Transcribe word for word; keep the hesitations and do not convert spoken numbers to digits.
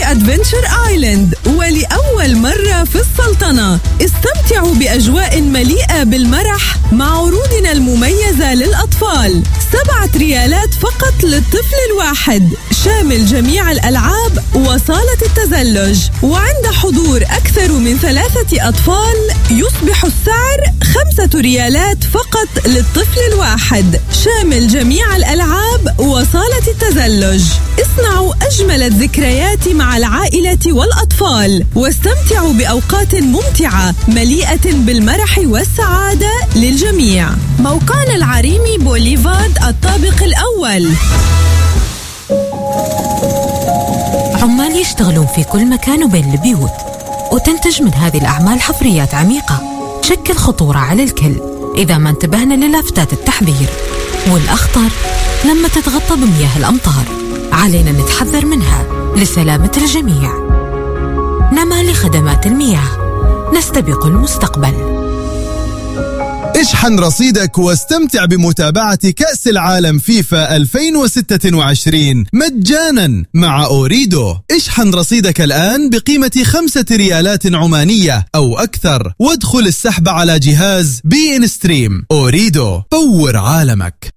أدفنتشر آيلاند، ولأول مرة في السلطنة استمتعوا بأجواء مليئة بالمرح مع عروضنا المميزة للأطفال. سبعة ريالات فقط للطفل الواحد، شامل جميع الألعاب وصالة التزلج. وعند حضور أكثر من ثلاثة أطفال يصبح السعر خمسة ريالات فقط للطفل الواحد، شامل جميع الألعاب وصالة التزلج. اصنعوا أجمل الذكريات مع العائلة والأطفال واستمتعوا بأوقات ممتعة مليئة بالمرح والسعادة للجميع. موقعنا العريمي بوليفارد الطابق الأول. عمال يشتغلون في كل مكان وبين البيوت، وتنتج من هذه الأعمال حفريات عميقة تشكل خطورة على الكل إذا ما انتبهنا للافتات التحذير. والأخطر لما تتغطى بمياه الأمطار، علينا نتحذر منها لسلامة الجميع. نما لخدمات المياه، نستبق المستقبل. اشحن رصيدك واستمتع بمتابعة كأس العالم فيفا ألفين وستة وعشرين مجانا مع أوريدو. اشحن رصيدك الآن بقيمة خمسة ريالات عمانية أو أكثر، وادخل السحب على جهاز بي إن ستريم. أوريدو، طور عالمك.